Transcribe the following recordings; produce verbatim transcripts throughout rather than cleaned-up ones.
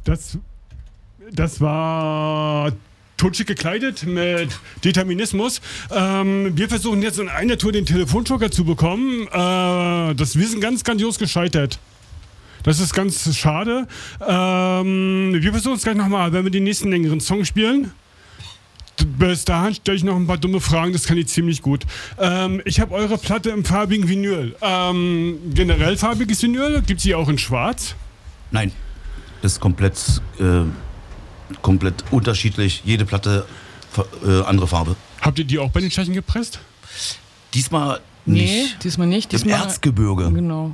Das, das war Totschig gekleidet mit Determinismus. Ähm, wir versuchen jetzt in einer Tour den Telefonjoker zu bekommen. Äh, das, wir sind ganz grandios gescheitert. Das ist ganz schade. Ähm, wir versuchen es gleich nochmal, wenn wir den nächsten längeren Song spielen. Bis dahin stelle ich noch ein paar dumme Fragen, das kann ich ziemlich gut. Ähm, ich habe eure Platte im farbigen Vinyl. Ähm, generell farbiges Vinyl, gibt es die auch in schwarz? Nein, ist komplett, äh, komplett unterschiedlich. Jede Platte äh, andere Farbe. Habt ihr die auch bei den Tschechen gepresst? Diesmal nicht. Nee, diesmal nicht. Diesmal, Im Erzgebirge. Genau.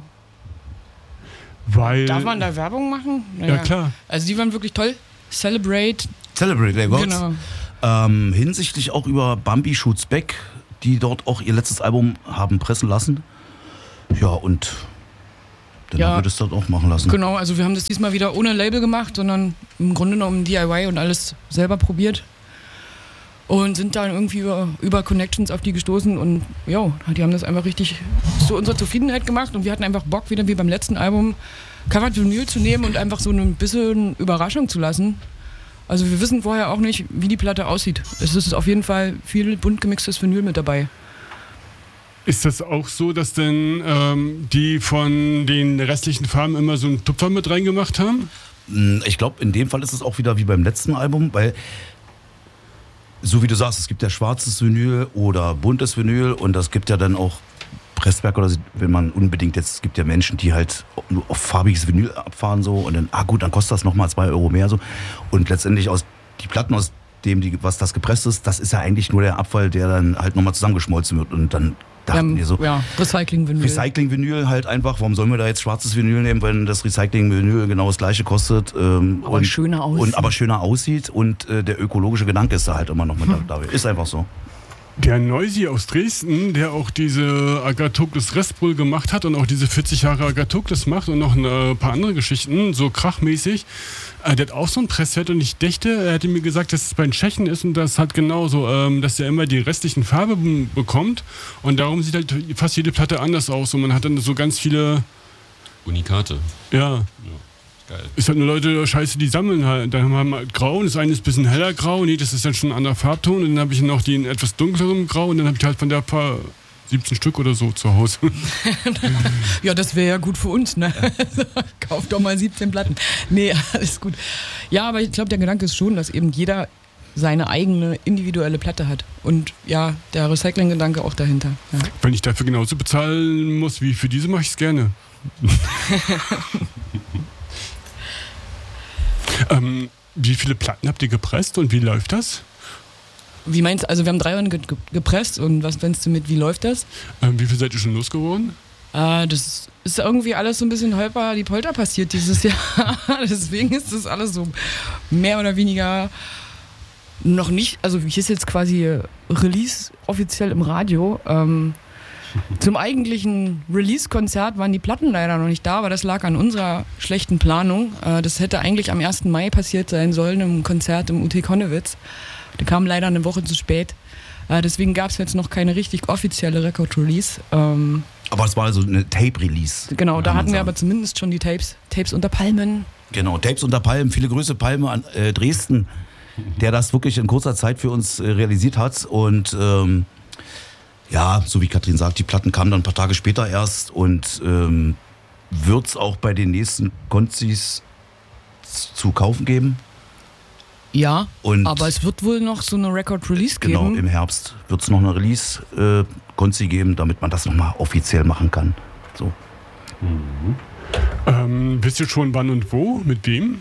Weil Darf man da Werbung machen? Naja. Ja, klar. Also die waren wirklich toll. Celebrate. Celebrate Records. Genau. Ähm, hinsichtlich auch über Bambi Shoots Back, die dort auch ihr letztes Album haben pressen lassen. Ja, und dann Ja. haben wir das dort auch machen lassen. Genau, also wir haben das diesmal wieder ohne Label gemacht, sondern im Grunde genommen D I Y und alles selber probiert. Und sind dann irgendwie über, über Connections auf die gestoßen und ja, die haben das einfach richtig zu unserer Zufriedenheit gemacht und wir hatten einfach Bock, wieder wie beim letzten Album Covered Vinyl zu nehmen und einfach so ein bisschen Überraschung zu lassen. Also wir wissen vorher auch nicht, wie die Platte aussieht. Es ist auf jeden Fall viel bunt gemixtes Vinyl mit dabei. ist das auch so, dass denn ähm, die von den restlichen Farben immer so einen Tupfer mit reingemacht haben? Ich glaube, in dem Fall ist es auch wieder wie beim letzten Album, weil so wie du sagst, es gibt ja schwarzes Vinyl oder buntes Vinyl und es gibt ja dann auch Presswerk oder wenn man unbedingt jetzt, es gibt ja Menschen, die halt nur auf farbiges Vinyl abfahren so und dann, ah gut, dann kostet das nochmal zwei Euro mehr so und letztendlich aus die Platten, aus dem, die, was das gepresst ist, das ist ja eigentlich nur der Abfall, der dann halt nochmal zusammengeschmolzen wird und dann dachten wir so, ja, Recycling-Vinyl. Recycling-Vinyl halt einfach, warum sollen wir da jetzt schwarzes Vinyl nehmen, wenn das Recycling-Vinyl genau das gleiche kostet ähm, aber und, schöner aussieht. und aber schöner aussieht und äh, der ökologische Gedanke ist da halt immer noch mit hm. dabei. Ist einfach so. Der Neusi aus Dresden, der auch diese Agathokles Restbrüll gemacht hat und auch diese vierzig Jahre Agathokles macht und noch ein paar andere Geschichten, so krachmäßig, äh, der hat auch so ein Pressset und ich dachte, er hätte mir gesagt, dass es bei den Tschechen ist und das hat genauso, ähm, dass er immer die restlichen Farben bekommt und darum sieht halt fast jede Platte anders aus und man hat dann so ganz viele Unikate. Ja. Ja. Geil. Es hat nur Leute, scheiße, die sammeln halt. Dann haben wir halt grau und das eine ist ein bisschen heller grau. Nee, das ist dann schon ein anderer Farbton. Und dann habe ich noch den etwas dunkleren grau und dann habe ich halt von der paar siebzehn Stück oder so zu Hause. Ja, das wäre ja gut für uns, ne? Also, kauf doch mal siebzehn Platten. Nee, alles gut. Ja, aber ich glaube, der Gedanke ist schon, dass eben jeder seine eigene individuelle Platte hat. Und ja, der Recycling-Gedanke auch dahinter. Ja. Wenn ich dafür genauso bezahlen muss wie für diese, mache ich es gerne. Ähm, wie viele Platten habt ihr gepresst und wie läuft das? Wie meinst du? Also wir haben drei ge- ge- gepresst und was meinst du mit, wie läuft das? Ähm, wie viel seid ihr schon losgeworden? Äh, das ist irgendwie alles so ein bisschen holper die Polter passiert dieses Jahr. Deswegen ist das alles so mehr oder weniger noch nicht, also hier ist jetzt quasi Release offiziell im Radio. Ähm, Zum eigentlichen Release-Konzert waren die Platten leider noch nicht da, aber das lag an unserer schlechten Planung. Das hätte eigentlich am ersten Mai passiert sein sollen, im Konzert im U T Konnewitz. Der kam leider eine Woche zu spät. Deswegen gab es jetzt noch keine richtig offizielle Record-Release. Aber es war also eine Tape-Release. Genau, da hatten wir aber zumindest schon die Tapes. Tapes unter Palmen. Genau, Tapes unter Palmen. Viele Grüße Palme an äh, Dresden, der das wirklich in kurzer Zeit für uns äh, realisiert hat. Und ähm, ja, so wie Katrin sagt, die Platten kamen dann ein paar Tage später erst und ähm, wird es auch bei den nächsten Konzis zu kaufen geben. Ja, und aber es wird wohl noch so eine Record-Release geben. Genau, im Herbst wird es noch eine Release-Konzi äh, geben, damit man das nochmal offiziell machen kann. So. Mhm. Ähm, wisst ihr schon wann und wo? Mit wem?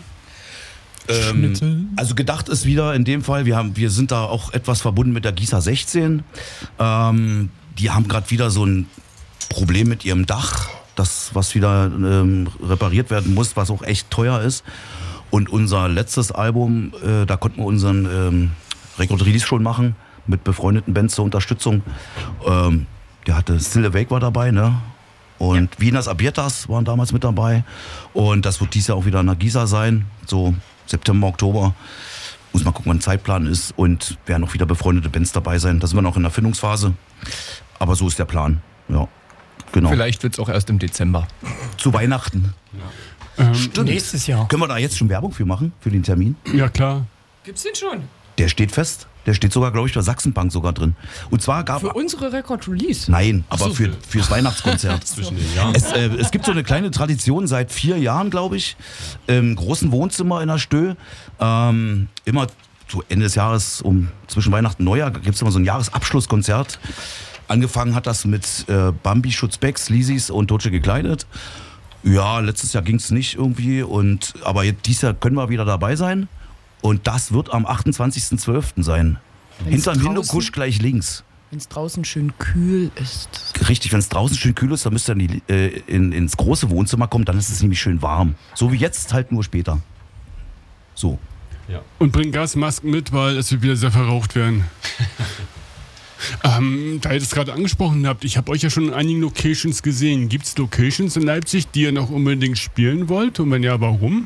Ähm, also gedacht ist wieder in dem Fall, wir, haben, wir sind da auch etwas verbunden mit der Gießer sechzehn. Ähm, die haben gerade wieder so ein Problem mit ihrem Dach, das was wieder ähm, repariert werden muss, was auch echt teuer ist. Und unser letztes Album, äh, da konnten wir unseren ähm, Record-Release schon machen, mit befreundeten Bands zur Unterstützung. Ähm, der hatte Still Awake war dabei, ne? Und ja. Wieners Abiertas waren damals mit dabei. Und das wird dieses Jahr auch wieder in der Gießer sein, so September, Oktober. Muss mal gucken, wann Zeitplan ist. Und werden auch wieder befreundete Bands dabei sein. Da sind wir noch in der Findungsphase. Aber so ist der Plan. Ja, genau. Vielleicht wird es auch erst im Dezember. Zu Weihnachten. Ähm, Stimmt. Nächstes Jahr. Können wir da jetzt schon Werbung für machen, für den Termin? Ja, klar. Gibt's den schon? Der steht fest. Der steht sogar, glaube ich, bei Sachsenbank sogar drin. Und zwar gab Für unsere Record-Release? Nein, aber so, für, für- fürs Weihnachtskonzert. Zwischen den Jahren. Es, äh, es gibt so eine kleine Tradition seit vier Jahren, glaube ich, im großen Wohnzimmer in der Stö. Ähm, immer so Ende des Jahres, um zwischen Weihnachten und Neujahr, gibt es immer so ein Jahresabschlusskonzert. Angefangen hat das mit äh, Bambi, Schutzbecks, Lisis und Totsche gekleidet. Ja, letztes Jahr ging es nicht irgendwie, und, aber jetzt, dieses Jahr können wir wieder dabei sein. Und das wird am achtundzwanzigsten zwölften sein. Wenn's Hinterm draußen- Hindukusch gleich links. Wenn es draußen schön kühl ist. Richtig, wenn es draußen schön kühl ist, dann müsst ihr in die, äh, in, ins große Wohnzimmer kommen, dann ist es nämlich schön warm. So wie jetzt, halt nur später. So. Ja. Und bring Gasmasken mit, weil es wird wieder sehr verraucht werden. ähm, da ihr das gerade angesprochen habt, ich habe euch ja schon in einigen Locations gesehen. Gibt es Locations in Leipzig, die ihr noch unbedingt spielen wollt? Und wenn ja, warum?